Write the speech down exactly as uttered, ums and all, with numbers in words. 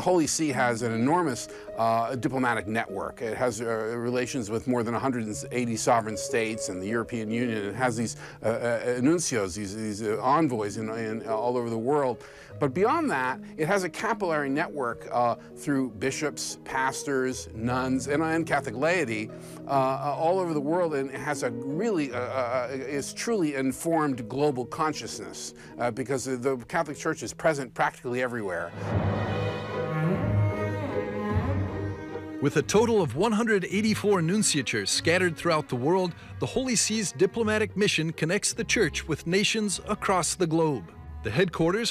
Holy See has an enormous uh, diplomatic network. It has uh, relations with more than one hundred eighty sovereign states and the European Union. It has these uh, uh, nuncios, these, these uh, envoys in, in, uh, all over the world. But beyond that, it has a capillary network uh, through bishops, pastors, nuns, and, and Catholic laity uh, all over the world, and it has a really, uh, uh, is truly informed global consciousness uh, because the Catholic Church is present practically everywhere. With a total of one hundred eighty-four nunciatures scattered throughout the world, the Holy See's diplomatic mission connects the Church with nations across the globe. The headquarters